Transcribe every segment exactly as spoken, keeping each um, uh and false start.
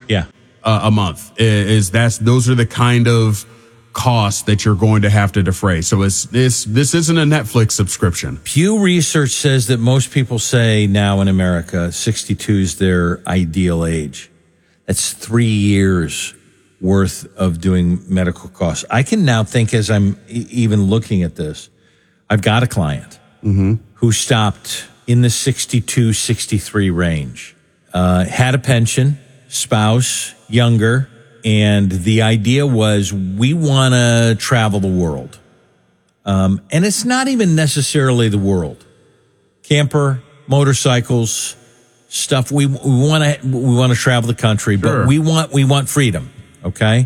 Yeah. uh, a month. Is that's those are the kind of costs that you're going to have to defray. So it's this this isn't a Netflix subscription. Pew Research says that most people say now in America, sixty-two is their ideal age. That's three years worth of doing medical costs. I can now think as I'm e- even looking at this, I've got a client Mm-hmm. who stopped in the sixty-two, sixty-three range, uh, had a pension, spouse, younger, and the idea was we want to travel the world. Um, and it's not even necessarily the world. Camper, motorcycles, stuff. We we want to we want to travel the country, Sure. but we want we want freedom. Okay,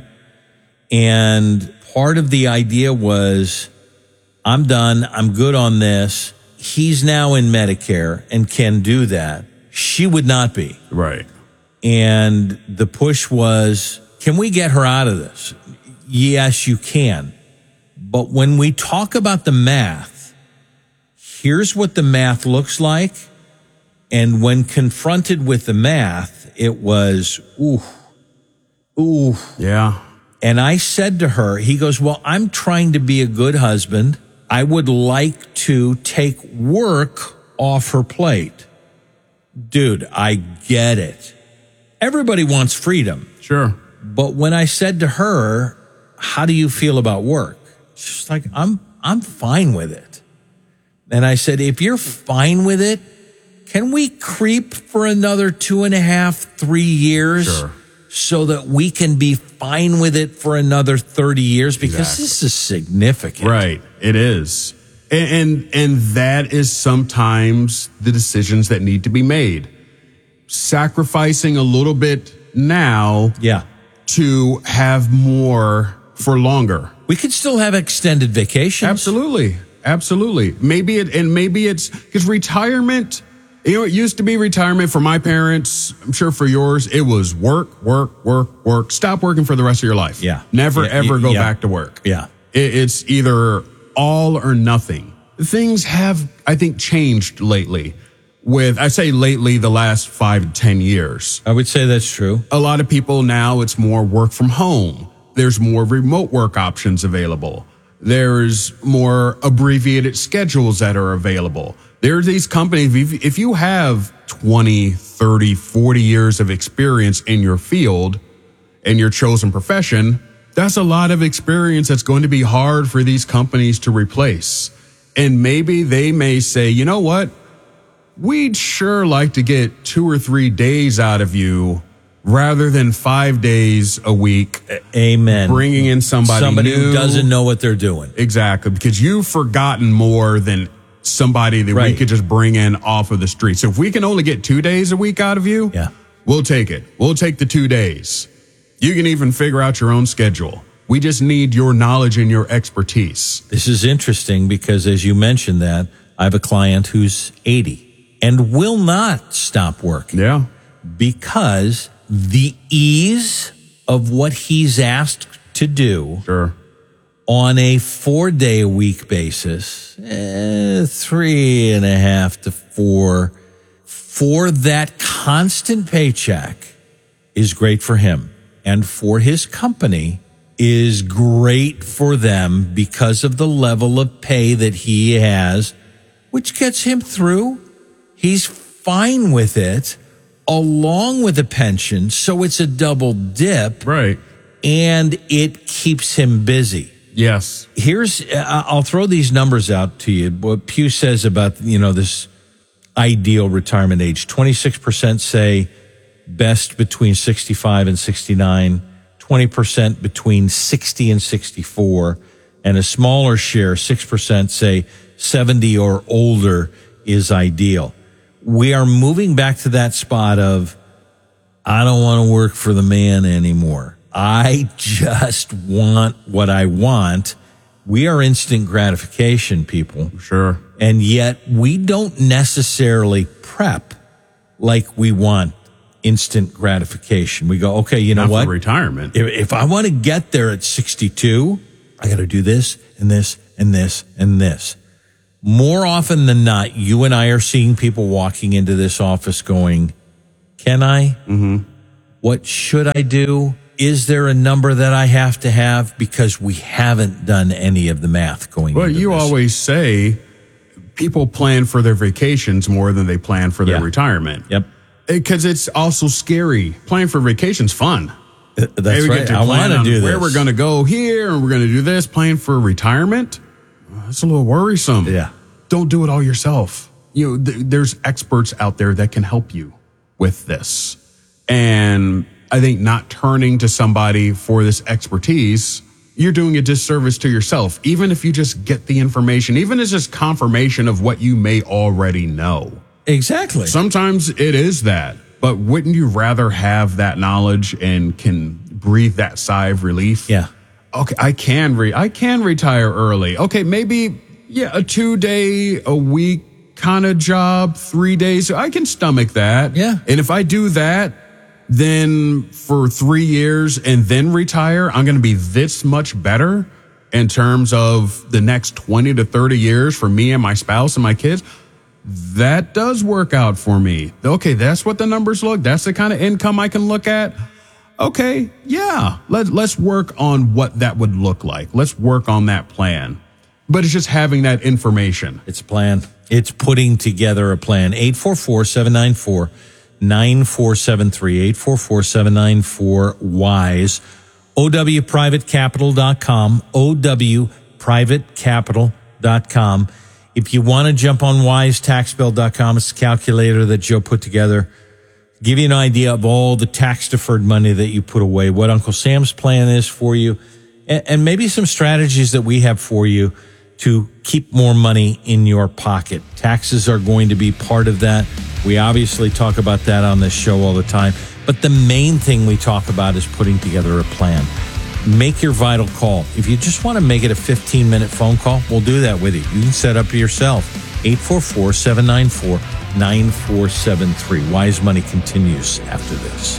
and part of the idea was, I'm done. I'm good on this. He's now in Medicare and can do that. She would not be. Right. And the push was, can we get her out of this? Yes, you can. But when we talk about the math, here's what the math looks like. And when confronted with the math, it was, ooh, ooh. Yeah. And I said to her, he goes, well, I'm trying to be a good husband. I would like to take work off her plate. Dude, I get it. Everybody wants freedom. Sure. But when I said to her, how do you feel about work? She's like, I'm, I'm fine with it. And I said, if you're fine with it, can we creep for another two and a half, three years Sure. so that we can be fine with it for another thirty years? Because Exactly. this is significant. Right. It is. And, and and that is sometimes the decisions that need to be made. Sacrificing a little bit now Yeah. to have more for longer. We could still have extended vacations. Absolutely. Absolutely. Maybe it, and maybe it's because retirement, you know, it used to be retirement for my parents. I'm sure for yours, it was work, work, work, work. Stop working for the rest of your life. Yeah. Never, Yeah, ever go yeah. back to work. Yeah. It, it's either all or nothing. Things have, I think, changed lately. With, I say lately, the last five to ten years. I would say that's true. A lot of people now, it's more work from home. There's more remote work options available. There's more abbreviated schedules that are available. There are these companies, if if you have twenty, thirty, forty years of experience in your field and your chosen profession, that's a lot of experience that's going to be hard for these companies to replace. And maybe they may say, you know what? We'd sure like to get two or three days out of you rather than five days a week. Amen. Bringing in somebody, Somebody new. who doesn't know what they're doing. Exactly, because you've forgotten more than somebody that we Right. could just bring in off of the street. So if we can only get two days a week out of you, Yeah. we'll take it. We'll take the two days. You can even figure out your own schedule. We just need your knowledge and your expertise. This is interesting because as you mentioned that, I have a client who's eighty and will not stop working Yeah. because the ease of what he's asked to do Sure. on a four day a week basis, eh, three and a half to four, for that constant paycheck is great for him. And for his company is great for them because of the level of pay that he has, which gets him through. He's fine with it, along with a pension. So it's a double dip. Right. And it keeps him busy. Yes. Here's, uh, I'll throw these numbers out to you. What Pew says about, you know, this ideal retirement age. twenty-six percent say best between sixty-five and sixty-nine, twenty percent between sixty and sixty-four, and a smaller share, six percent say seventy or older is ideal. We are moving back to that spot of, I don't want to work for the man anymore. I just want what I want. We are instant gratification people. Sure. And yet we don't necessarily prep like we want instant gratification. We go, okay, you know Not what? for retirement. If, if I want to get there at sixty-two, I got to do this and this and this and this. More often than not, you and I are seeing people walking into this office going, can I? Mm-hmm. What should I do? Is there a number that I have to have? Because we haven't done any of the math going Well, into you this. always say people plan for their vacations more than they plan for their Yeah. retirement. Yep. Because it's also scary. Planning for vacation's fun. That's Hey, we right. get to I plan want to on do this. where we're going to go here and we're going to do this. Plan for retirement. That's a little worrisome. Yeah. Don't do it all yourself. You know, th- there's experts out there that can help you with this. And I think not turning to somebody for this expertise, you're doing a disservice to yourself. Even if you just get the information, even if it's just confirmation of what you may already know. Exactly. Sometimes it is that, but wouldn't you rather have that knowledge and can breathe that sigh of relief? Yeah. Okay, I can re- I can retire early. Okay, maybe yeah, a two day a week kind of job, three days. I can stomach that. Yeah. And if I do that, then for three years and then retire, I'm going to be this much better in terms of the next twenty to thirty years for me and my spouse and my kids. That does work out for me. Okay, that's what the numbers look. That's the kind of income I can look at. Okay, yeah, let, let's work on what that would look like. Let's work on that plan. But it's just having that information. It's a plan. It's putting together a plan. eight four four, seven nine four, nine four seven three, eight four four, seven nine four, WISE, O W private capital dot com, O W private capital dot com. If you want to jump on wise tax bill dot com, it's a calculator that Joe put together. Give you an idea of all the tax-deferred money that you put away, what Uncle Sam's plan is for you, and, and maybe some strategies that we have for you to keep more money in your pocket. Taxes are going to be part of that. We obviously talk about that on this show all the time. But the main thing we talk about is putting together a plan. Make your vital call. If you just want to make it a fifteen-minute phone call, we'll do that with you. You can set up yourself. eight four four, seven nine four, nine four seven three. Wise Money continues after this.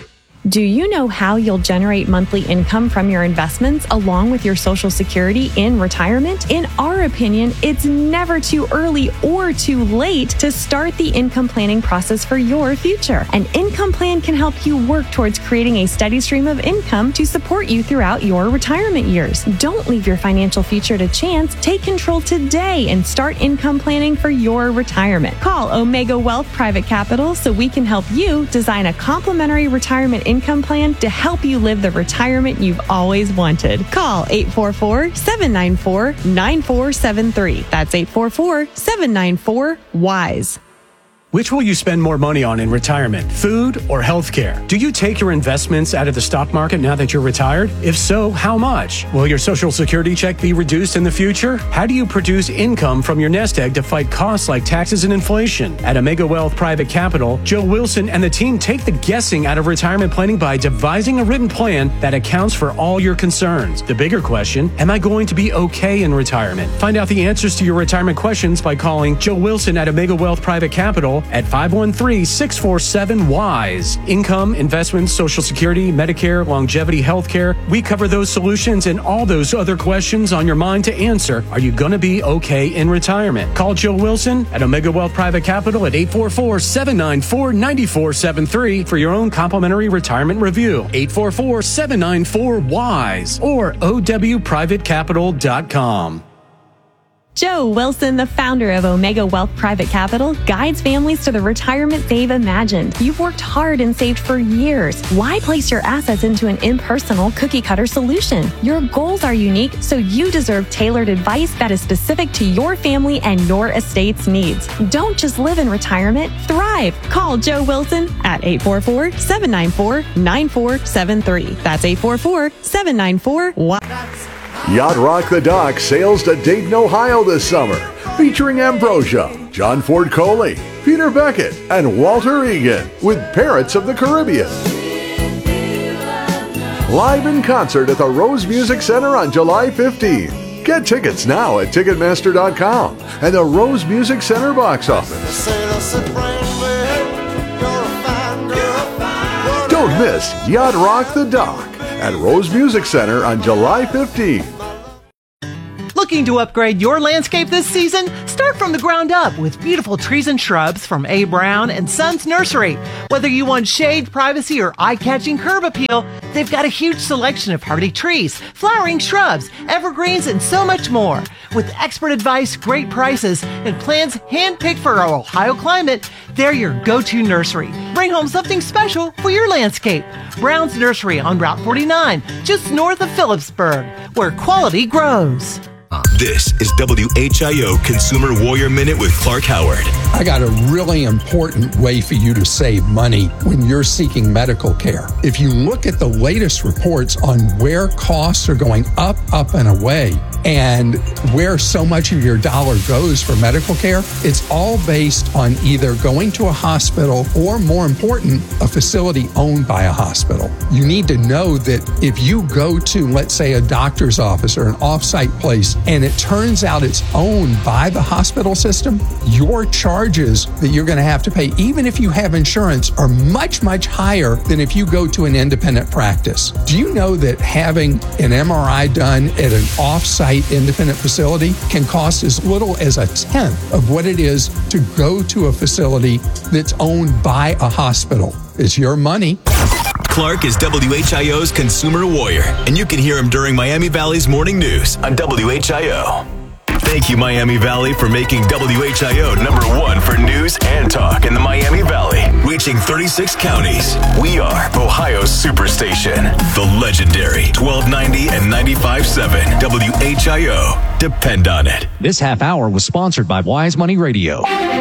Do you know how you'll generate monthly income from your investments along with your Social Security in retirement? In our opinion, it's never too early or too late to start the income planning process for your future. An income plan can help you work towards creating a steady stream of income to support you throughout your retirement years. Don't leave your financial future to chance. Take control today and start income planning for your retirement. Call Omega Wealth Private Capital so we can help you design a complimentary retirement income income plan to help you live the retirement you've always wanted. Call eight four four, seven nine four, nine four seven three. That's eight four four, seven nine four, WISE. Which will you spend more money on in retirement, food or healthcare? Do you take your investments out of the stock market now that you're retired? If so, how much? Will your Social Security check be reduced in the future? How do you produce income from your nest egg to fight costs like taxes and inflation? At Omega Wealth Private Capital, Joe Wilson and the team take the guessing out of retirement planning by devising a written plan that accounts for all your concerns. The bigger question, am I going to be okay in retirement? Find out the answers to your retirement questions by calling Joe Wilson at Omega Wealth Private Capital at five one three, six four seven, WISE. Income, investments, Social Security, Medicare, longevity, healthcare. We cover those solutions and all those other questions on your mind to answer. Are you going to be okay in retirement? Call Joe Wilson at Omega Wealth Private Capital at eight four four, seven nine four, nine four seven three for your own complimentary retirement review. eight four four, seven nine four, WISE or O W private capital dot com. Joe Wilson, the founder of Omega Wealth Private Capital, guides families to the retirement they've imagined. You've worked hard and saved for years. Why place your assets into an impersonal cookie-cutter solution? Your goals are unique, so you deserve tailored advice that is specific to your family and your estate's needs. Don't just live in retirement, thrive. Call Joe Wilson at eight four four, seven nine four, nine four seven three. That's eight four four, seven nine four, W I S E. Yacht Rock the Dock sails to Dayton, Ohio this summer, featuring Ambrosia, John Ford Coley, Peter Beckett, and Walter Egan with Parrots of the Caribbean. Live in concert at the Rose Music Center on July fifteenth. Get tickets now at Ticketmaster dot com and the Rose Music Center box office. Don't miss Yacht Rock the Dock at Rose Music Center on July fifteenth. Looking to upgrade your landscape this season? Start from the ground up with beautiful trees and shrubs from A. Brown and Sons Nursery. Whether you want shade, privacy, or eye-catching curb appeal, they've got a huge selection of hardy trees, flowering shrubs, evergreens, and so much more. With expert advice, great prices, and plans handpicked for our Ohio climate, they're your go-to nursery. Bring home something special for your landscape. Brown's Nursery on Route forty-nine, just north of Phillipsburg, where quality grows. This is W H I O Consumer Warrior Minute with Clark Howard. I got a really important way for you to save money when you're seeking medical care. If you look at the latest reports on where costs are going up, up, and away, and where so much of your dollar goes for medical care, it's all based on either going to a hospital or, more important, a facility owned by a hospital. You need to know that if you go to, let's say, a doctor's office or an off-site place, and it turns out it's owned by the hospital system, your charges that you're going to have to pay, even if you have insurance, are much, much higher than if you go to an independent practice. Do you know that having an M R I done at an off-site independent facility can cost as little as a tenth of what it is to go to a facility that's owned by a hospital? It's your money. Clark is W H I O's Consumer Warrior, and you can hear him during Miami Valley's Morning News on W H I O. Thank you, Miami Valley, for making W H I O number one for news and talk in the Miami Valley, reaching thirty-six counties. We are Ohio's Superstation, the legendary twelve ninety and ninety-five point seven W H I O. Depend on it. This half hour was sponsored by Wise Money Radio.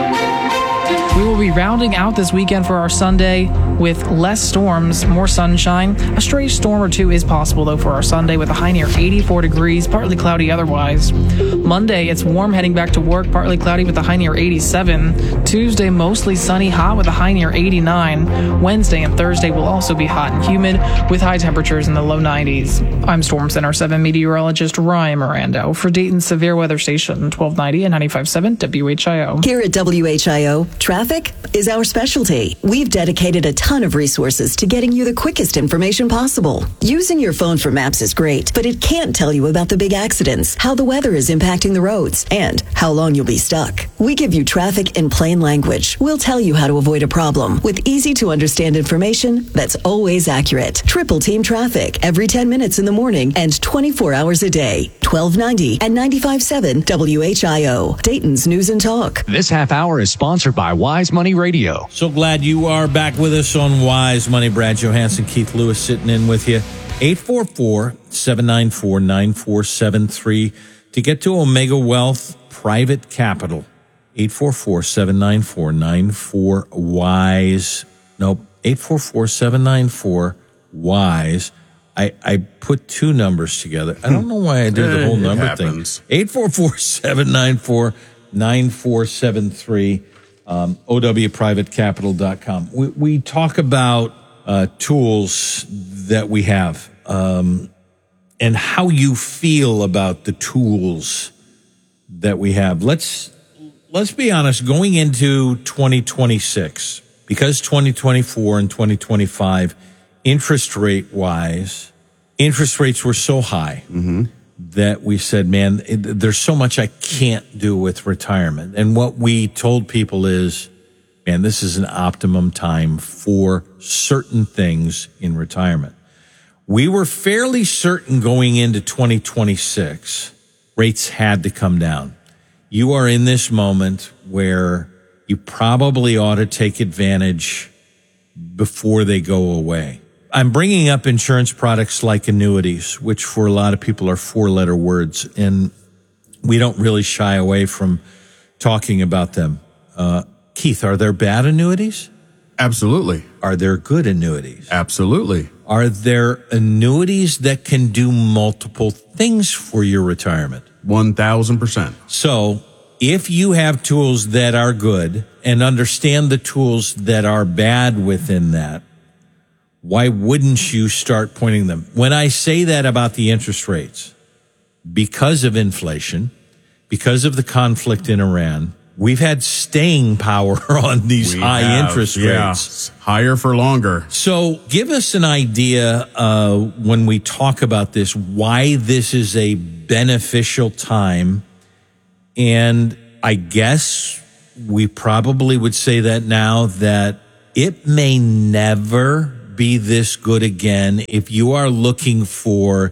We will be rounding out this weekend for our Sunday with less storms, more sunshine. A stray storm or two is possible, though, for our Sunday with a high near eighty-four degrees, partly cloudy otherwise. Monday, it's warm heading back to work, partly cloudy with a high near eighty-seven. Tuesday, mostly sunny, hot with a high near eighty-nine. Wednesday and Thursday will also be hot and humid with high temperatures in the low nineties. I'm Storm Center seven meteorologist Ryan Mirando for Dayton's Severe Weather Station, twelve ninety and ninety-five point seven W H I O. Here at W H I O, traffic is our specialty. We've dedicated a ton of resources to getting you the quickest information possible. Using your phone for maps is great, but it can't tell you about the big accidents, how the weather is impacting the roads, and how long you'll be stuck. We give you traffic in plain language. We'll tell you how to avoid a problem with easy to understand information that's always accurate. Triple Team Traffic every ten minutes in the morning and twenty-four hours a day. twelve ninety and ninety-five point seven W H I O, Dayton's News and Talk. This half hour is sponsored by Wise Money Radio. So glad you are back with us on Wise Money. Brad Johansson, Keith Lewis sitting in with you. eight four four, seven nine four, nine four seven three to get to Omega Wealth Private Capital. eight four four, seven nine four, nine four WISE. Nope, eight four four, seven nine four, WISE. I, I put two numbers together. I don't know why I did the whole number thing. eight four four, seven nine four, nine four seven three. Um, O W private capital dot com. We, we talk about uh, tools that we have um, and how you feel about the tools that we have. Let's let's be honest. Going into twenty twenty-six, because twenty twenty-four and twenty twenty-five, interest rate wise, interest rates were so high. Mm-hmm. that we said, man, it, there's so much I can't do with retirement. And what we told people is, man, this is an optimum time for certain things in retirement. We were fairly certain going into twenty twenty-six, rates had to come down. You are in this moment where you probably ought to take advantage before they go away. I'm bringing up insurance products like annuities, which for a lot of people are four-letter words, and we don't really shy away from talking about them. Uh, Keith, are there bad annuities? Absolutely. Are there good annuities? Absolutely. Are there annuities that can do multiple things for your retirement? one thousand percent. So if you have tools that are good and understand the tools that are bad within that, why wouldn't you start pointing them? When I say that about the interest rates, because of inflation, because of the conflict in Iran, we've had staying power on these We high have, interest yeah. rates. Higher for longer. So give us an idea uh, when we talk about this, why this is a beneficial time. And I guess we probably would say that now that it may never be this good again. If you are looking for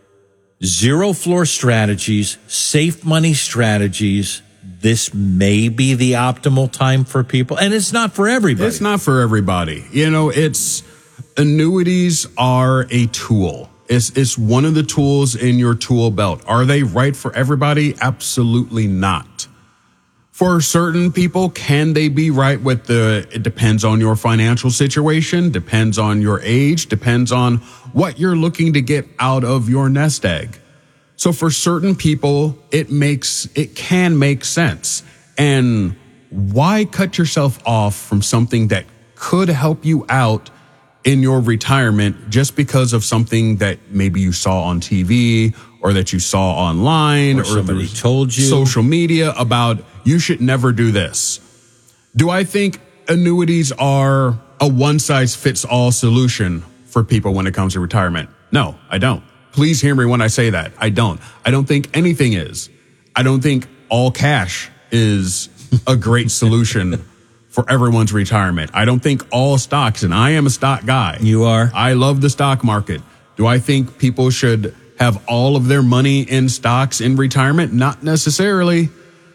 zero floor strategies, safe money strategies, this may be the optimal time for people. And it's not for everybody. It's not for everybody. You know, it's annuities are a tool. It's, it's one of the tools in your tool belt. Are they right for everybody? Absolutely not. For certain people, can they be right with the, it depends on your financial situation, depends on your age, depends on what you're looking to get out of your nest egg. So for certain people, it makes, it can make sense. And why cut yourself off from something that could help you out in your retirement just because of something that maybe you saw on T V or that you saw online or, or somebody told you, social media about you should never do this. Do I think annuities are a one size fits all solution for people when it comes to retirement? No, I don't. Please hear me when I say that. I don't. I don't think anything is. I don't think all cash is a great solution for everyone's retirement. I don't think all stocks, and I am a stock guy. You are. I love the stock market. Do I think people should have all of their money in stocks in retirement? Not necessarily.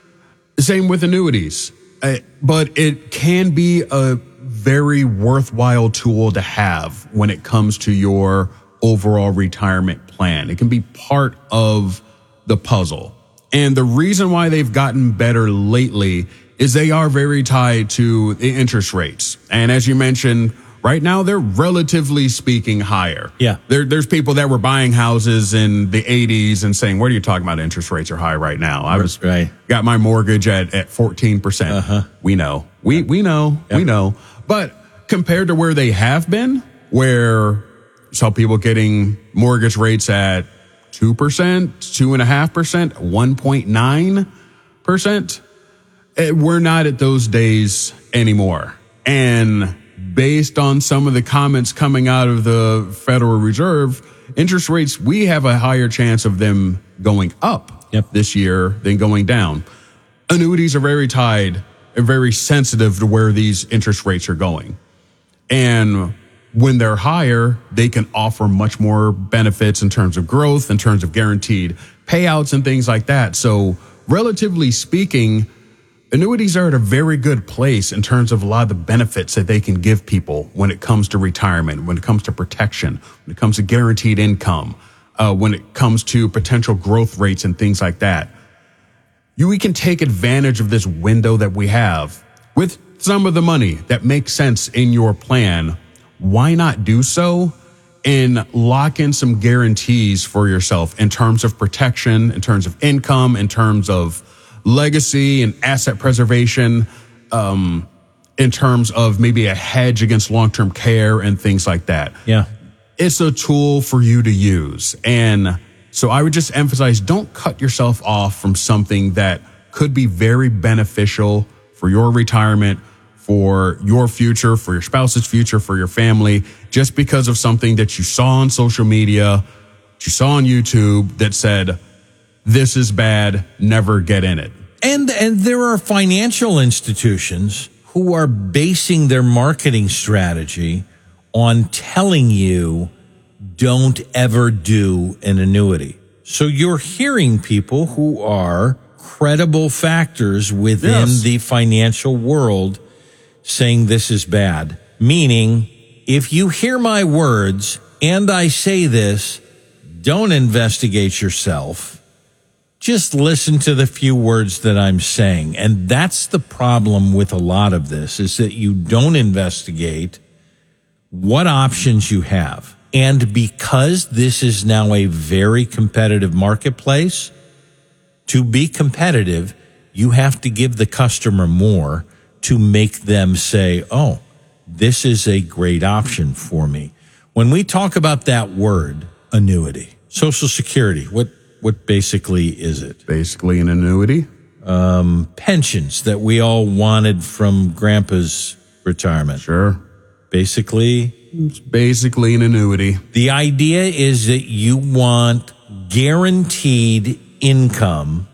Same with annuities. Uh, but it can be a very worthwhile tool to have when it comes to your overall retirement plan. It can be part of the puzzle. And the reason why they've gotten better lately is they are very tied to the interest rates. And as you mentioned, right now they're relatively speaking higher. Yeah. There, there's people that were buying houses in the eighties and saying, what are you talking about? Interest rates are high right now. I was right. got my mortgage at, at fourteen percent. Uh-huh. We know. We, we know. Yeah. We know. But compared to where they have been, where saw people getting mortgage rates at two percent, two point five percent, one point nine percent. We're not at those days anymore. And based on some of the comments coming out of the Federal Reserve, interest rates, we have a higher chance of them going up yep. this year than going down. Annuities are very tied and very sensitive to where these interest rates are going. And when they're higher, they can offer much more benefits in terms of growth, in terms of guaranteed payouts and things like that. So relatively speaking, annuities are at a very good place in terms of a lot of the benefits that they can give people when it comes to retirement, when it comes to protection, when it comes to guaranteed income, uh, when it comes to potential growth rates and things like that. You, we can take advantage of this window that we have with some of the money that makes sense in your plan. Why not do so and lock in some guarantees for yourself in terms of protection, in terms of income, in terms of legacy and asset preservation, um, in terms of maybe a hedge against long-term care and things like that. Yeah. It's a tool for you to use. And so I would just emphasize, don't cut yourself off from something that could be very beneficial for your retirement, for your future, for your spouse's future, for your family, just because of something that you saw on social media, that you saw on YouTube that said, this is bad, never get in it. And and there are financial institutions who are basing their marketing strategy on telling you don't ever do an annuity. So you're hearing people who are credible factors within Yes. the financial world saying this is bad. Meaning, if you hear my words and I say this, don't investigate yourself. Just listen to the few words that I'm saying. And that's the problem with a lot of this, is that you don't investigate what options you have. And because this is now a very competitive marketplace, to be competitive, you have to give the customer more to make them say, oh, this is a great option for me. When we talk about that word, annuity, Social Security, what, what basically is it? Basically an annuity. um, pensions that we all wanted from Grandpa's retirement. Sure. Basically, it's basically an annuity. The idea is that you want guaranteed income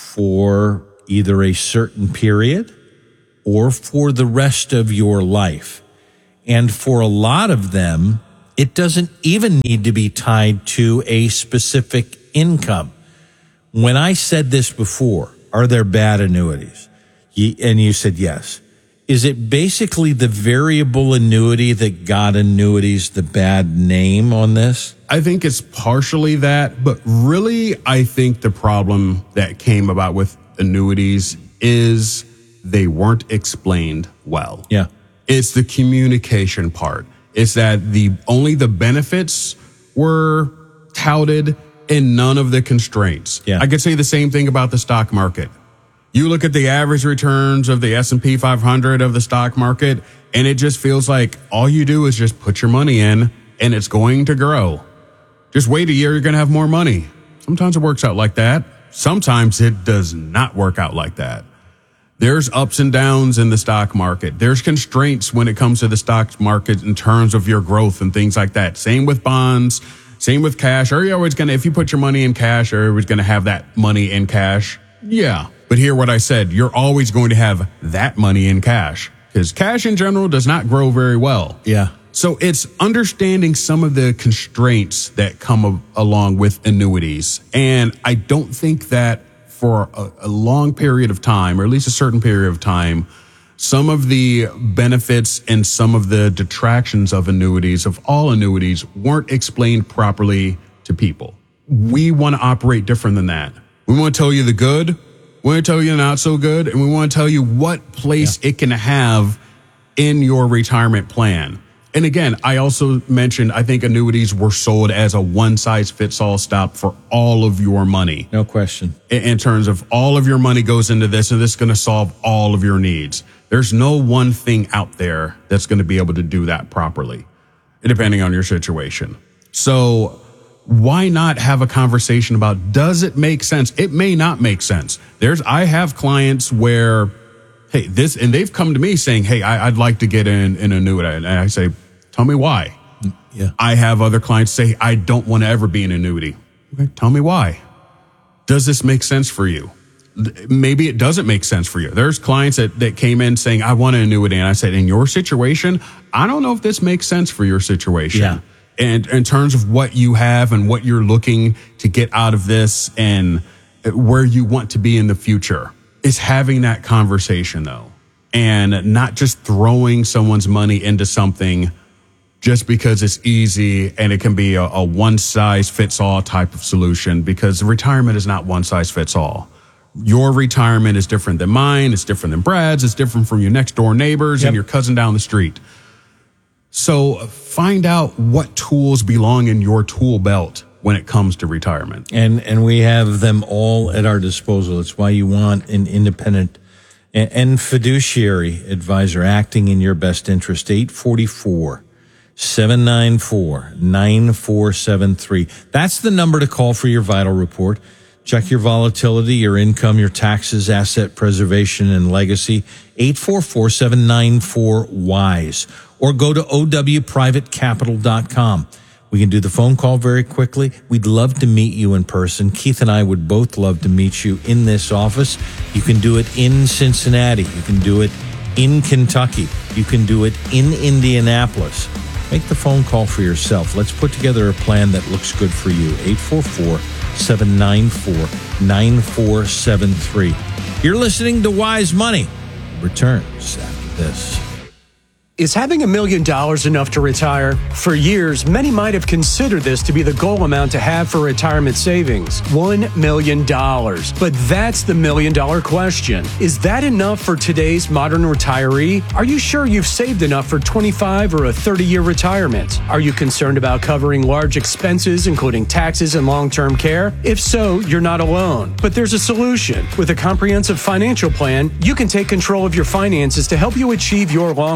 for either a certain period or for the rest of your life. And for a lot of them, it doesn't even need to be tied to a specific income. When I said this before, are there bad annuities? And you said yes. Is it basically the variable annuity that got annuities the bad name on this? I think it's partially that, but really, I think the problem that came about with annuities is they weren't explained well. Yeah. It's the communication part. It's that the only the benefits were touted and none of the constraints. Yeah. I could say the same thing about the stock market. You look at the average returns of the S and P five hundred of the stock market, and it just feels like all you do is just put your money in, and it's going to grow. Just wait a year, you're going to have more money. Sometimes it works out like that. Sometimes it does not work out like that. There's ups and downs in the stock market. There's constraints when it comes to the stock market in terms of your growth and things like that. Same with bonds, same with cash. Are you always going to, if you put your money in cash, are you always going to have that money in cash? Yeah. But hear what I said. You're always going to have that money in cash because cash in general does not grow very well. Yeah. So it's understanding some of the constraints that come a- along with annuities. And I don't think that for a, a long period of time, or at least a certain period of time, some of the benefits and some of the detractions of annuities, of all annuities, weren't explained properly to people. We want to operate different than that. We want to tell you the good, we want to tell you the not so good, and we want to tell you what place yeah. it can have in your retirement plan. And again, I also mentioned, I think annuities were sold as a one-size-fits-all stop for all of your money. No question. In, in terms of all of your money goes into this, and this is going to solve all of your needs. There's no one thing out there that's going to be able to do that properly, depending on your situation. So why not have a conversation about, does it make sense? It may not make sense. There's, I have clients where, hey, this, and they've come to me saying, hey, I, I'd like to get in an annuity. And I say, tell me why. Yeah. I have other clients say, I don't want to ever be an annuity. Okay, tell me why. Does this make sense for you? Maybe it doesn't make sense for you. There's clients that, that came in saying, I want an annuity. And I said, in your situation, I don't know if this makes sense for your situation. Yeah. And in terms of what you have and what you're looking to get out of this and where you want to be in the future, is having that conversation though, and not just throwing someone's money into something just because it's easy and it can be a, a one size fits all type of solution, because retirement is not one size fits all. Your retirement is different than mine. It's different than Brad's. It's different from your next door neighbors yep. and your cousin down the street. So find out what tools belong in your tool belt when it comes to retirement. And and we have them all at our disposal. It's why you want an independent and, and fiduciary advisor acting in your best interest. eight four four, seven nine four, nine four seven three. That's the number to call for your vital report. Check your volatility, your income, your taxes, asset preservation, and legacy. eight four four, seven nine four, W I S E. Or go to O W private capital dot com. We can do the phone call very quickly. We'd love to meet you in person. Keith and I would both love to meet you in this office. You can do it in Cincinnati. You can do it in Kentucky. You can do it in Indianapolis. Make the phone call for yourself. Let's put together a plan that looks good for you. eight four four, seven nine four, nine four seven three. You're listening to Wise Money. Returns after this. Is having a million dollars enough to retire? For years, many might have considered this to be the goal amount to have for retirement savings. One million dollars. But that's the million dollar question. Is that enough for today's modern retiree? Are you sure you've saved enough for twenty-five or a thirty year retirement? Are you concerned about covering large expenses, including taxes and long-term care? If so, you're not alone. But there's a solution. With a comprehensive financial plan, you can take control of your finances to help you achieve your long-term goals.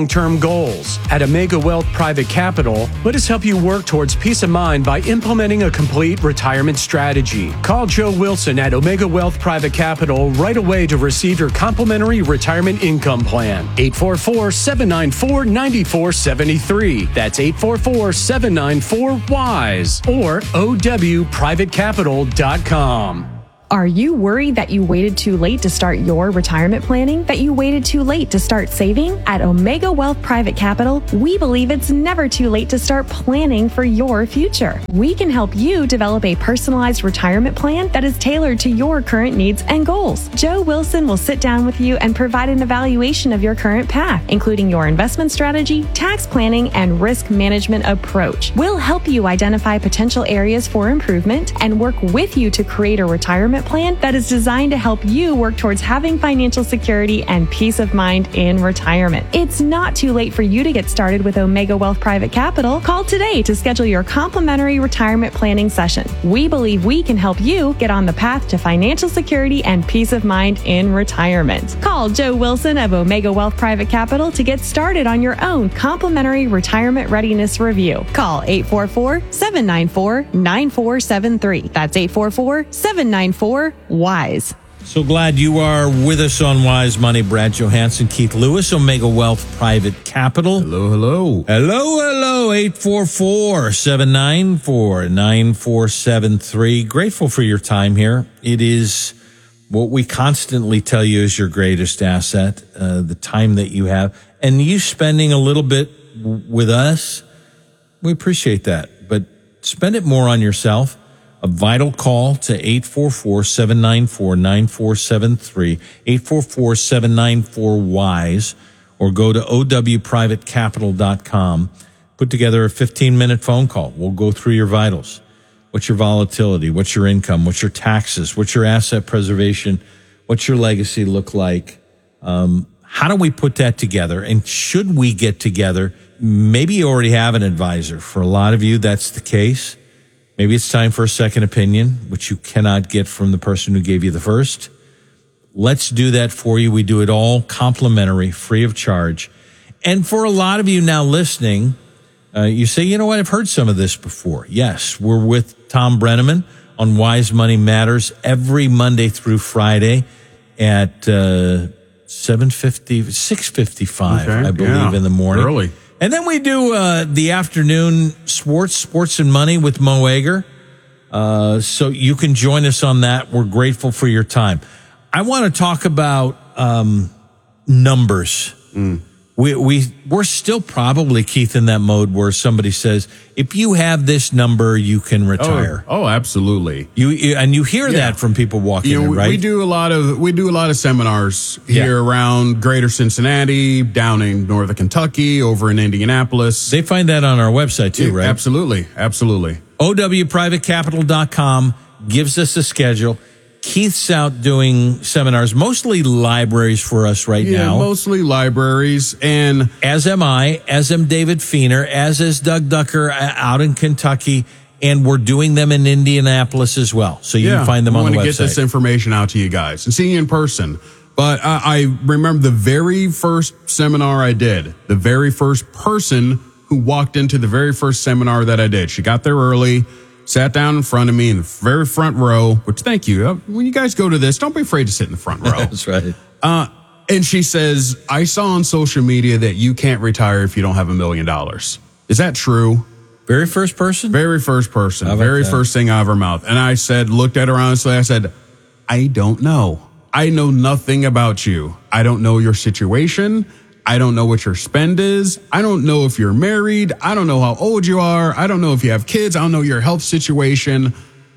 goals. At Omega Wealth Private Capital, let us help you work towards peace of mind by implementing a complete retirement strategy. Call Joe Wilson at Omega Wealth Private Capital right away to receive your complimentary retirement income plan. eight four four, seven nine four, nine four seven three. That's eight four four, seven nine four, W I S E or O W private capital dot com. Are you worried that you waited too late to start your retirement planning? That you waited too late to start saving? At Omega Wealth Private Capital, we believe it's never too late to start planning for your future. We can help you develop a personalized retirement plan that is tailored to your current needs and goals. Joe Wilson will sit down with you and provide an evaluation of your current path, including your investment strategy, tax planning, and risk management approach. We'll help you identify potential areas for improvement and work with you to create a retirement plan that is designed to help you work towards having financial security and peace of mind in retirement. It's not too late for you to get started with Omega Wealth Private Capital. Call today to schedule your complimentary retirement planning session. We believe we can help you get on the path to financial security and peace of mind in retirement. Call Joe Wilson of Omega Wealth Private Capital to get started on your own complimentary retirement readiness review. Call eight four four, seven nine four, nine four seven three. That's eight four four, seven nine four, W I S E. So glad you are with us on Wise Money. Brad Johansson, Keith Lewis, Omega Wealth Private Capital. Hello, hello. Hello, hello. eight four four, seven nine four, nine four seven three. Grateful for your time here. It is what we constantly tell you is your greatest asset, uh, the time that you have. And you spending a little bit w- with us, we appreciate that. But spend it more on yourself. A vital call to eight four four, seven nine four, nine four seven three, eight four four, seven nine four, W I S E, or go to O W private capital dot com. Put together a fifteen-minute phone call. We'll go through your vitals. What's your volatility? What's your income? What's your taxes? What's your asset preservation? What's your legacy look like? Um, how do we put that together? And should we get together? Maybe you already have an advisor. For a lot of you, that's the case. Maybe it's time for a second opinion, which you cannot get from the person who gave you the first. Let's do that for you. We do it all complimentary, free of charge. And for a lot of you now listening, uh, you say, you know what, I've heard some of this before. Yes, we're with Tom Brenneman on Wise Money Matters every Monday through Friday at uh, seven fifty, six fifty-five, okay, I believe, yeah, in the morning. Early. And then we do uh, the afternoon sports, sports and money with Mo Egger. Uh, so you can join us on that. We're grateful for your time. I want to talk about um, numbers. Mm. We, we, we're still probably, Keith, in that mode where somebody says, if you have this number, you can retire. Oh, oh absolutely. You, you and you hear yeah. that from people walking you know, in, right? We do a lot of we do a lot of seminars here yeah. around Greater Cincinnati, down in Northern Kentucky, over in Indianapolis. They find that on our website too, yeah, right? Absolutely, absolutely. O W private capital dot com gives us a schedule. Keith's out doing seminars, mostly libraries for us right yeah, now. Mostly libraries. And as am I, as am David Feener, as is Doug Ducker out in Kentucky. And we're doing them in Indianapolis as well. So you yeah, can find them on the website. I want to get this information out to you guys and see you in person. But uh, I remember the very first seminar I did, the very first person who walked into the very first seminar that I did. She got there early, sat down in front of me in the very front row, which thank you. When you guys go to this, don't be afraid to sit in the front row. That's right. Uh, and she says, I saw on social media that you can't retire if you don't have a million dollars. Is that true? Very first person? Very first person. Very that? first thing out of her mouth. And I said, looked at her honestly, I said, I don't know. I know nothing about you. I don't know your situation. I don't know what your spend is. I don't know if you're married. I don't know how old you are. I don't know if you have kids. I don't know your health situation.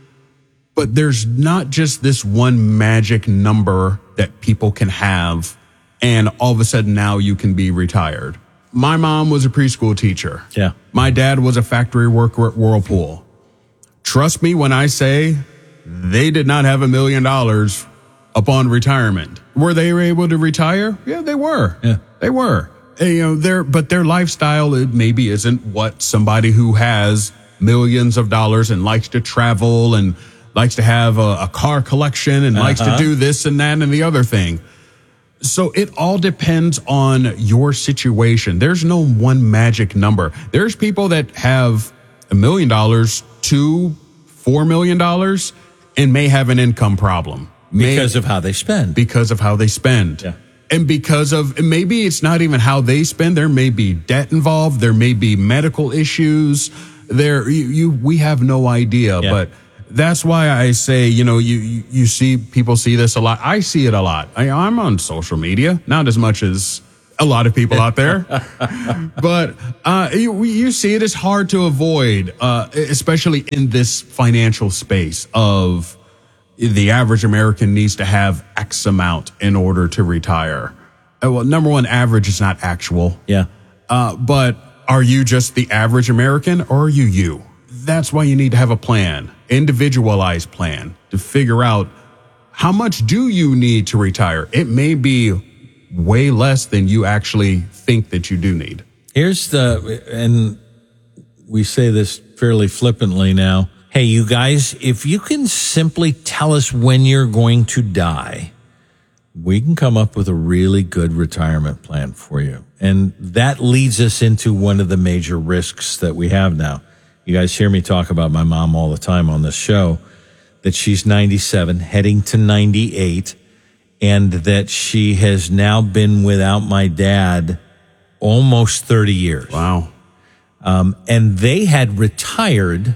But there's not just this one magic number that people can have, and all of a sudden now you can be retired. My mom was a preschool teacher. Yeah. My dad was a factory worker at Whirlpool. Trust me when I say they did not have a million dollars upon retirement. Were they able to retire? Yeah, they were. Yeah. They were. And, you know, their but their lifestyle it maybe isn't what somebody who has millions of dollars and likes to travel and likes to have a, a car collection and uh-huh. likes to do this and that and the other thing. So it all depends on your situation. There's no one magic number. There's people that have a million dollars, two, four million dollars, and may have an income problem. Because may, of how they spend. Because of how they spend. Yeah. And because of, maybe it's not even how they spend. There may be debt involved. There may be medical issues. There, you, you we have no idea. Yeah. But that's why I say, you know, you, you, you see, people see this a lot. I see it a lot. I, I'm on social media, not as much as a lot of people out there, but uh, you, you see it is hard to avoid, uh, especially in this financial space of the average American needs to have X amount in order to retire. Uh, well, number one, average is not actual. Yeah. Uh, but are you just the average American or are you you? That's why you need to have a plan, individualized plan to figure out how much do you need to retire. It may be way less than you actually think that you do need. Here's the, and we say this fairly flippantly now. Hey, you guys, if you can simply tell us when you're going to die, we can come up with a really good retirement plan for you. And that leads us into one of the major risks that we have now. You guys hear me talk about my mom all the time on this show, that she's ninety-seven, heading to ninety-eight, and that she has now been without my dad almost thirty years. Wow. Um, and they had retired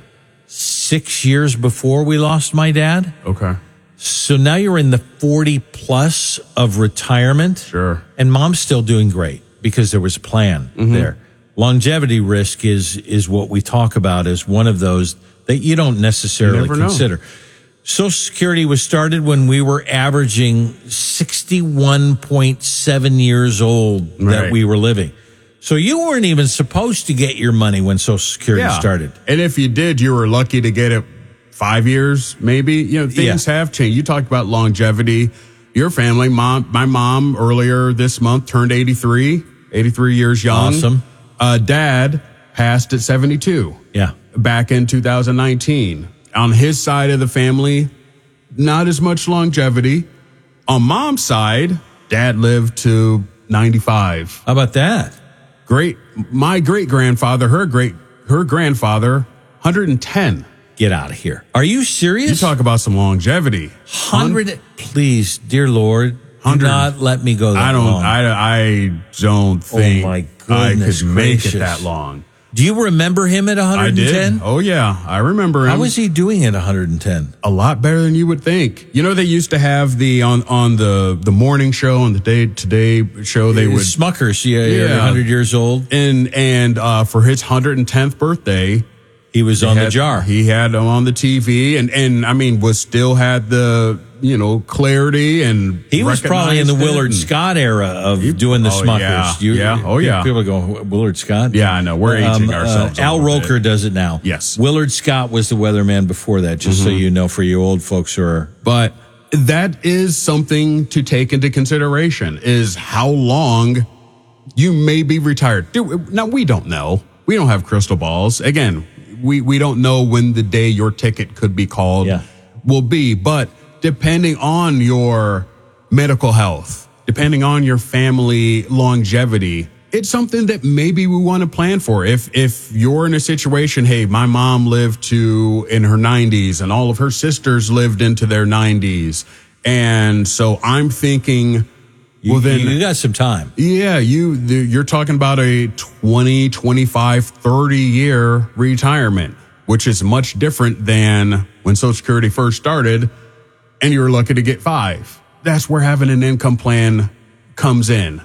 six years before we lost my dad. Okay. So now you're in the forty plus of retirement. Sure. And mom's still doing great because there was a plan mm-hmm. there. Longevity risk is, is what we talk about as one of those that you don't necessarily you consider. Know. Social Security was started when we were averaging sixty-one point seven years old right. that we were living. So you weren't even supposed to get your money when Social Security yeah. started. And if you did, you were lucky to get it five years, maybe. You know, things yeah. have changed. You talked about longevity. Your family, mom, my mom earlier this month turned eighty-three, eighty-three years young. Awesome. Uh, Dad passed at seventy-two. Yeah. Back in two thousand nineteen. On his side of the family, not as much longevity. On mom's side, Dad lived to ninety-five. How about that? Great. My great grandfather, her great, her grandfather, one hundred ten. Get out of here. Are you serious? You talk about some longevity. one hundred. Please, dear Lord, do not let me go that I don't, long. I, I don't think oh my I goodness could make gracious. it that long. Do you remember him at one hundred ten? I did. Oh, yeah. I remember him. How was he doing at one hundred ten? A lot better than you would think. You know, they used to have the, on, on the, the morning show and the Day Today show, they would. Smuckers, yeah, yeah. one hundred years old. And, and, uh, for his one hundred tenth birthday, he was on had, the jar. He had him on the T V and, and I mean, was still had the, you know, clarity and he was probably in the Willard and, Scott era of he, doing the oh, Smuckers. Yeah, You, yeah. Oh, yeah. People go, Willard Scott? Yeah, I know. We're aging um, ourselves. Uh, Al Roker bit. does it now. Yes. Willard Scott was the weatherman before that, just mm-hmm. so you know, for you old folks who are. But that is something to take into consideration is how long you may be retired. Dude, now, we don't know. We don't have crystal balls. Again, we, we don't know when the day your ticket could be called yeah. will be. But depending on your medical health, depending on your family longevity, it's something that maybe we want to plan for. If if you're in a situation, hey, my mom lived to in her nineties and all of her sisters lived into their nineties. And so I'm thinking, well, then you got some time. Yeah, you you're talking about a twenty, twenty-five, thirty year retirement, which is much different than when Social Security first started and you were lucky to get five. That's where having an income plan comes in.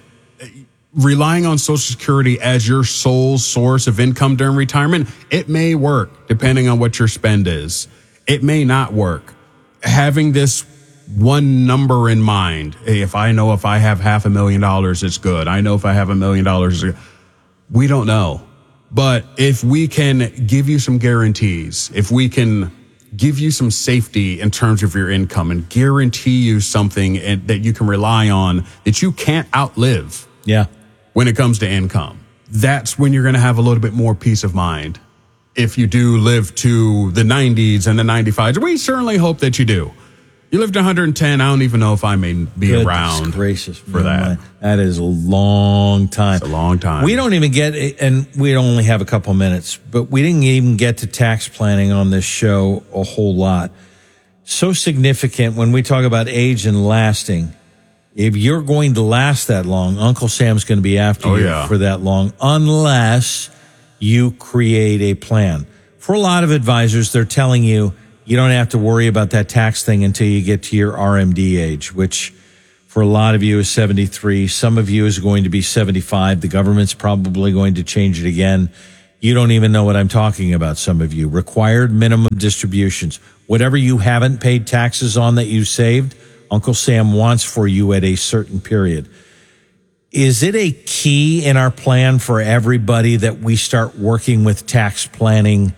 Relying on Social Security as your sole source of income during retirement, it may work depending on what your spend is. It may not work. Having this one number in mind, hey, if I know if I have half a million dollars, it's good. I know if I have a million dollars, we don't know. But if we can give you some guarantees, if we can give you some safety in terms of your income and guarantee you something that you can rely on that you can't outlive. Yeah. When it comes to income, that's when you're going to have a little bit more peace of mind. If you do live to the nineties and the ninety-fives, we certainly hope that you do. You lived one hundred ten. I don't even know if I may be Goodness around gracious, for that. That is a long time. It's a long time. We don't even get, and we only have a couple minutes, but we didn't even get to tax planning on this show a whole lot. So significant when we talk about age and lasting. If you're going to last that long, Uncle Sam's going to be after Oh, you yeah. for that long, unless you create a plan. For a lot of advisors, they're telling you, you don't have to worry about that tax thing until you get to your R M D age, which for a lot of you is seventy-three. Some of you is going to be seventy-five. The government's probably going to change it again. You don't even know what I'm talking about, some of you. Required minimum distributions. Whatever you haven't paid taxes on that you saved, Uncle Sam wants for you at a certain period. Is it a key in our plan for everybody that we start working with tax planning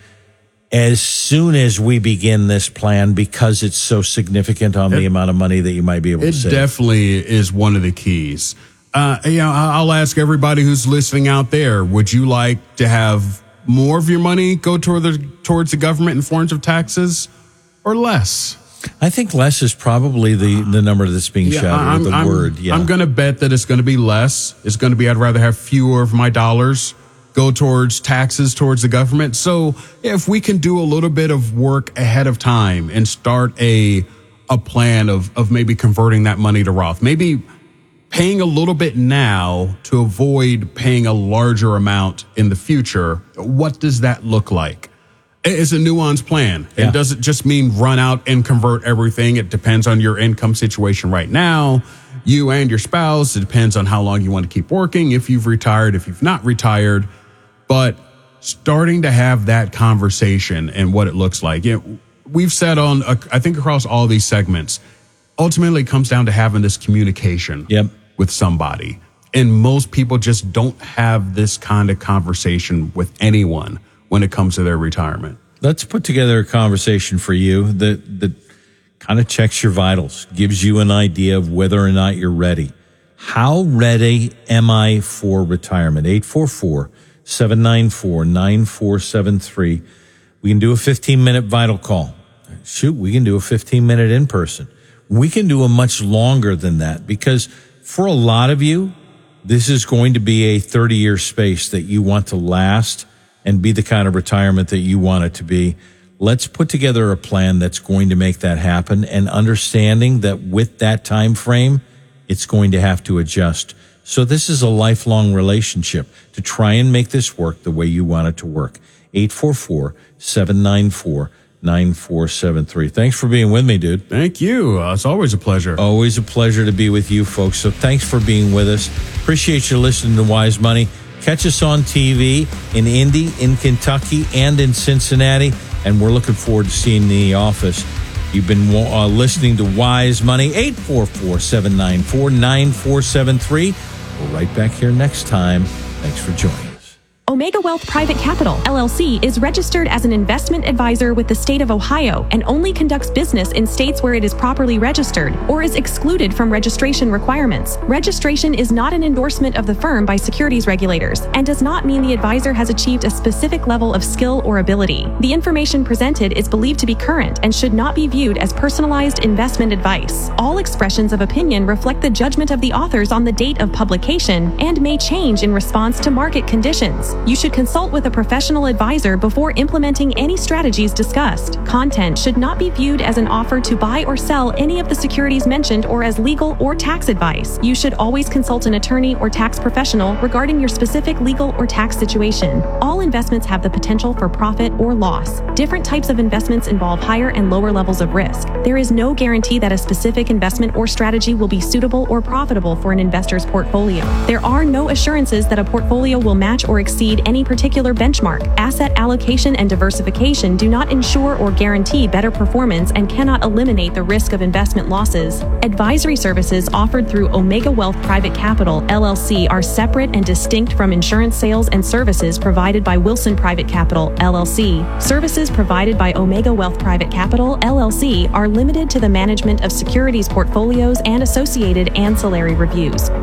as soon as we begin this plan because it's so significant on the amount of money that you might be able to It save? definitely is one of the keys. Uh, you know, I'll ask everybody who's listening out there, would you like to have more of your money go toward the, towards the government in forms of taxes or less? I think less is probably the, the number that's being Yeah, shouted, I'm, or the I'm, word. Yeah. I'm going to bet that it's going to be less. It's going to be, I'd rather have fewer of my dollars go towards taxes towards the government. So if we can do a little bit of work ahead of time and start a a plan of of maybe converting that money to Roth, maybe paying a little bit now to avoid paying a larger amount in the future, what does that look like? It's a nuanced plan. Yeah. It doesn't just mean run out and convert everything. It depends on your income situation right now, you and your spouse. It depends on how long you want to keep working, if you've retired, if you've not retired. But starting to have that conversation and what it looks like. You know, we've said on, uh, I think across all these segments, ultimately it comes down to having this communication Yep. with somebody. And most people just don't have this kind of conversation with anyone when it comes to their retirement. Let's put together a conversation for you that, that kind of checks your vitals, gives you an idea of whether or not you're ready. How ready am I for retirement? eight four four, seven nine four, nine four seven three. We can do a fifteen minute vital call. Shoot, we can do a fifteen minute in person. We can do a much longer than that because for a lot of you, this is going to be a thirty year space that you want to last and be the kind of retirement that you want it to be. Let's put together a plan that's going to make that happen, and understanding that with that time frame, it's going to have to adjust. So this is a lifelong relationship to try and make this work the way you want it to work. eight four four, seven nine four, nine four seven three. Thanks for being with me, dude. Thank you. Uh, it's always a pleasure. Always a pleasure to be with you folks. So thanks for being with us. Appreciate you listening to Wise Money. Catch us on T V in Indy, in Kentucky, and in Cincinnati. And we're looking forward to seeing you in the office. You've been uh, listening to Wise Money. eight four four, seven nine four, nine four seven three. We're right back here next time. Thanks for joining us. Omega Wealth Private Capital, L L C, is registered as an investment advisor with the state of Ohio and only conducts business in states where it is properly registered or is excluded from registration requirements. Registration is not an endorsement of the firm by securities regulators and does not mean the advisor has achieved a specific level of skill or ability. The information presented is believed to be current and should not be viewed as personalized investment advice. All expressions of opinion reflect the judgment of the authors on the date of publication and may change in response to market conditions. You should consult with a professional advisor before implementing any strategies discussed. Content should not be viewed as an offer to buy or sell any of the securities mentioned or as legal or tax advice. You should always consult an attorney or tax professional regarding your specific legal or tax situation. All investments have the potential for profit or loss. Different types of investments involve higher and lower levels of risk. There is no guarantee that a specific investment or strategy will be suitable or profitable for an investor's portfolio. There are no assurances that a portfolio will match or exceed any particular benchmark. Asset allocation and diversification do not ensure or guarantee better performance and cannot eliminate the risk of investment losses. Advisory services offered through Omega Wealth Private Capital, L L C, are separate and distinct from insurance sales and services provided by Wilson Private Capital, L L C. Services provided by Omega Wealth Private Capital, L L C, are limited to the management of securities portfolios and associated ancillary reviews.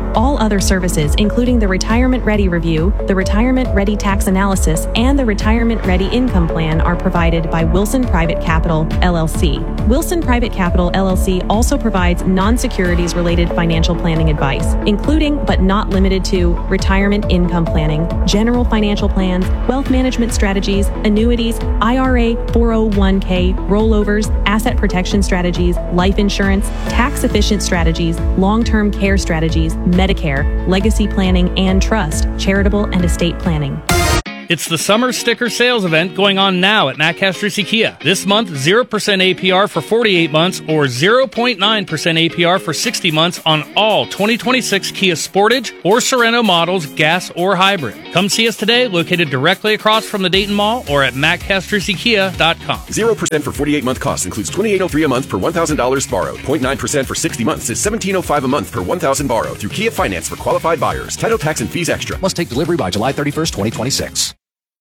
All other services, including the Retirement Ready Review, the Retirement Ready Tax Analysis, and the Retirement Ready Income Plan, are provided by Wilson Private Capital, L L C. Wilson Private Capital, L L C also provides non-securities related financial planning advice, including but not limited to retirement income planning, general financial plans, wealth management strategies, annuities, I R A, four oh one k, rollovers, asset protection strategies, life insurance, tax-efficient strategies, long-term care strategies, Medicare, legacy planning and trust, charitable and estate planning. It's the summer sticker sales event going on now at Matt Castrisi Kia. This month, zero percent A P R for forty-eight months or zero point nine percent A P R for sixty months on all twenty twenty-six Kia Sportage or Sorento models, gas or hybrid. Come see us today, located directly across from the Dayton Mall or at matt castrisi kia dot com. zero percent for forty-eight month cost includes twenty-eight oh three a month per one thousand dollars borrowed. zero point nine percent for sixty months is seventeen oh five a month per one thousand dollars borrowed through Kia Finance for qualified buyers. Title, tax, and fees extra. Must take delivery by July thirty-first, twenty twenty-six.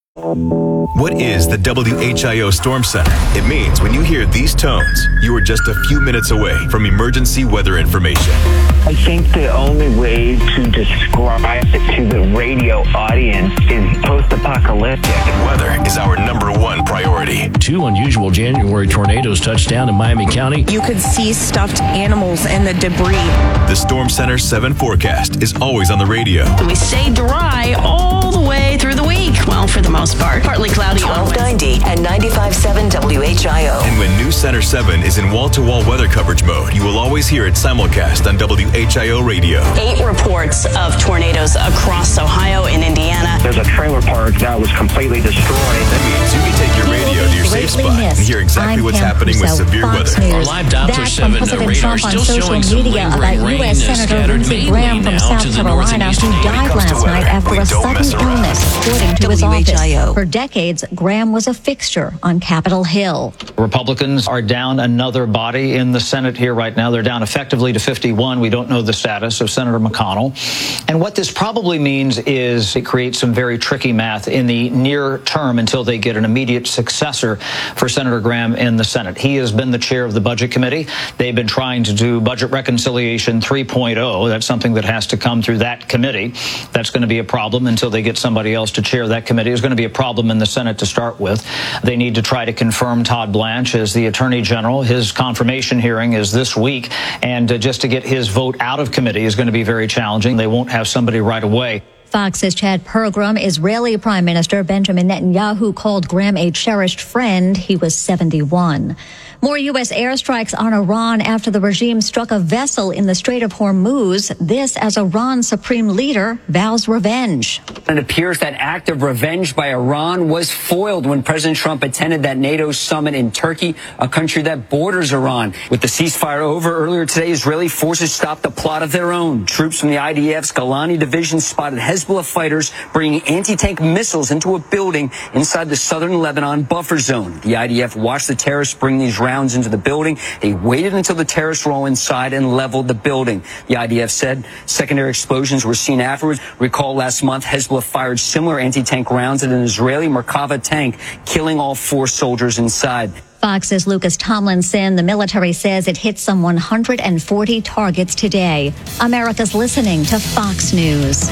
What is the W H I O Storm Center? It means when you hear these tones, you are just a few minutes away from emergency weather information. I think the only way to describe it to the radio audience is post-apocalyptic. Weather is our number one priority. Two unusual January tornadoes touched down in Miami County. You could see stuffed animals and the debris. The Storm Center seven forecast is always on the radio. We stay dry all the way through the week. Well, for the most part. Partly cloudy on twelve ninety and ninety-five point seven W H I O. And when News Center seven is in wall-to-wall weather coverage mode, you will always hear it simulcast on W H I O radio. Eight reports of tornadoes across Ohio and Indiana. There's a trailer park that was completely destroyed. That means you can take your radio to your safe spot and hear exactly I'm what's Pam happening Crusoe, with severe Fox weather. News. Our live Doppler That seven from President radar Trump on still social showing some media about lingering U rain S Senator scattered Lindsey mainly Graham from now South to the Carolina, northeast who and died last weather, night after we a don't mess sudden around. illness, according to his W H I O. office. For decades, Graham was a fixture on Capitol Hill. Republicans are down another body in the Senate here right now. They're down effectively to fifty-one. We don't know the status of Senator McConnell. And what this probably means is it creates some very tricky math in the near term until they get an immediate successor for Senator Graham in the Senate. He has been the chair of the Budget Committee. They've been trying to do Budget Reconciliation three point oh. That's something that has to come through that committee. That's going to be a problem until they get somebody else to chair that committee. It's going to be a problem in the Senate to start with. They need to try to confirm Todd Blanche as the Attorney General. His confirmation hearing is this week, and uh, just to get his vote out of committee is going to be very challenging. They won't have somebody right away. Fox's Chad Pergram, Israeli Prime Minister Benjamin Netanyahu called Graham a cherished friend. He was seventy-one. More U S airstrikes on Iran after the regime struck a vessel in the Strait of Hormuz. This as Iran's supreme leader vows revenge. It appears that act of revenge by Iran was foiled when President Trump attended that NATO summit in Turkey, a country that borders Iran. With the ceasefire over earlier today, Israeli forces stopped a plot of their own. Troops from the I D F's Golani division spotted Hezbollah fighters bringing anti-tank missiles into a building inside the southern Lebanon buffer zone. The I D F watched the terrorists bring these rounds into the building. They waited until the terrorists were all inside and leveled the building. The I D F said secondary explosions were seen afterwards. Recall last month, Hezbollah fired similar anti-tank rounds at an Israeli Merkava tank, killing all four soldiers inside. Fox's Lucas Tomlinson. The military says it hit some one hundred forty targets today. America's listening to Fox News.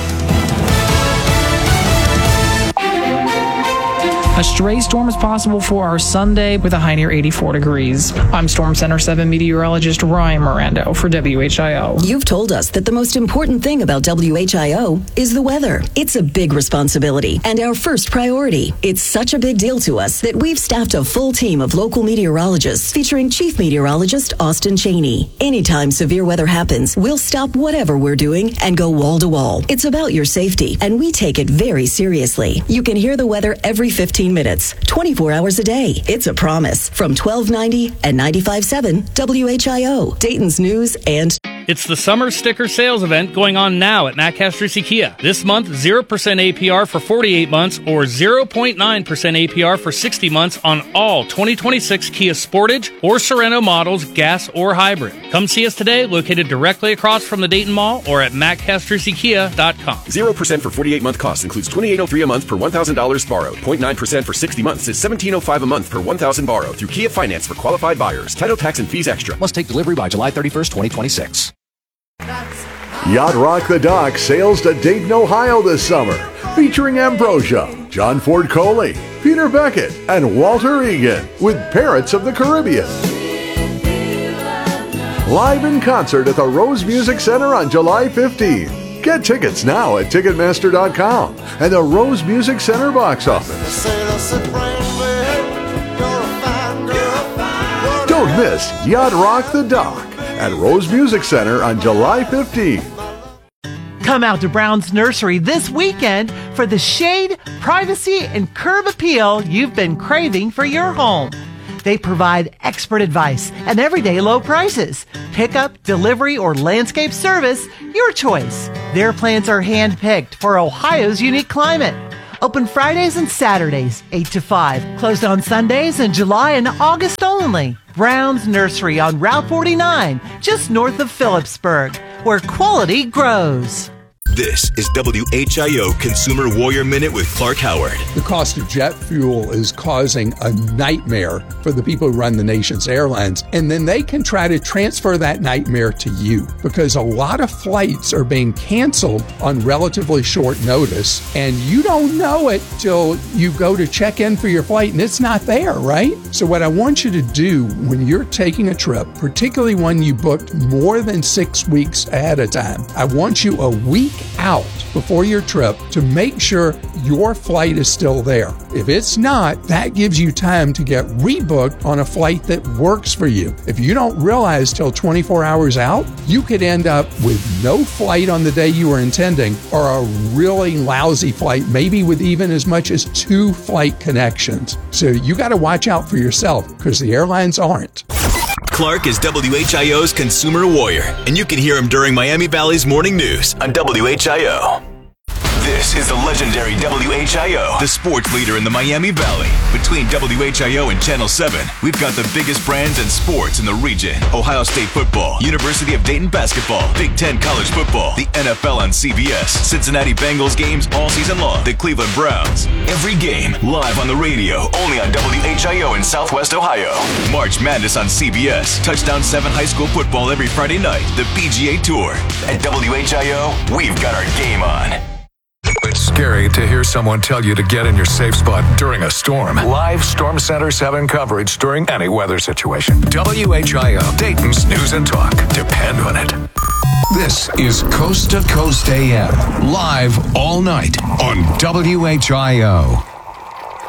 A stray storm is possible for our Sunday with a high near eighty-four degrees. I'm Storm Center seven meteorologist Ryan Mirando for W H I O. You've told us that the most important thing about W H I O is the weather. It's a big responsibility and our first priority. It's such a big deal to us that we've staffed a full team of local meteorologists featuring Chief Meteorologist Austin Cheney. Anytime severe weather happens, we'll stop whatever we're doing and go wall to wall. It's about your safety, and we take it very seriously. You can hear the weather every fifteen minutes, twenty-four hours a day. It's a promise. From twelve ninety and ninety-five point seven W H I O, Dayton's News and... It's the summer sticker sales event going on now at Matt Castrisi Kia. This month, zero percent A P R for forty-eight months or zero point nine percent A P R for sixty months on all twenty twenty-six Kia Sportage or Sorento models, gas or hybrid. Come see us today, located directly across from the Dayton Mall or at matt castrisi kia dot com. zero percent for forty-eight month cost includes twenty-eight oh three a month per one thousand dollars borrowed. zero point nine percent for sixty months is seventeen oh five a month per one thousand dollars borrowed through Kia Finance for qualified buyers. Title, tax, and fees extra. Must take delivery by July thirty-first, twenty twenty-six. Yacht Rock the Dock sails to Dayton, Ohio this summer, featuring Ambrosia, John Ford Coley, Peter Beckett, and Walter Egan with Parrots of the Caribbean. Live in concert at the Rose Music Center on July fifteenth. Get tickets now at Ticketmaster dot com and the Rose Music Center box office. Don't miss Yacht Rock the Dock at Rose Music Center on July fifteenth. Come out to Brown's Nursery this weekend for the shade, privacy, and curb appeal you've been craving for your home. They provide expert advice and everyday low prices. Pickup, delivery, or landscape service, your choice. Their plants are hand-picked for Ohio's unique climate. Open Fridays and Saturdays, eight to five. Closed on Sundays in July and August only. Brown's Nursery on Route forty-nine, just north of Phillipsburg, where quality grows. This is W H I O Consumer Warrior Minute with Clark Howard. The cost of jet fuel is causing a nightmare for the people who run the nation's airlines, and then they can try to transfer that nightmare to you because a lot of flights are being canceled on relatively short notice, and you don't know it till you go to check in for your flight and it's not there, right? So what I want you to do when you're taking a trip, particularly one you booked more than six weeks ahead of time, I want you a week out before your trip to make sure your flight is still there. If it's not, that gives you time to get rebooked on a flight that works for you. If you don't realize till twenty-four hours out, you could end up with no flight on the day you were intending or a really lousy flight, maybe with even as much as two flight connections. So you got to watch out for yourself because the airlines aren't. Clark is W H I O's Consumer Warrior, and you can hear him during Miami Valley's Morning News on W H I O. This is the legendary W H I O, the sports leader in the Miami Valley. Between W H I O and Channel seven, we've got the biggest brands and sports in the region. Ohio State football, University of Dayton basketball, Big Ten college football, the N F L on C B S, Cincinnati Bengals games all season long, the Cleveland Browns. Every game live on the radio, only on W H I O in Southwest Ohio. March Madness on C B S, Touchdown seven high school football every Friday night, the P G A Tour. At W H I O, we've got our game on. It's scary to hear someone tell you to get in your safe spot during a storm. Live Storm Center seven coverage during any weather situation. W H I O, Dayton's News and Talk. Depend on it. This is Coast to Coast A M, live all night on W H I O.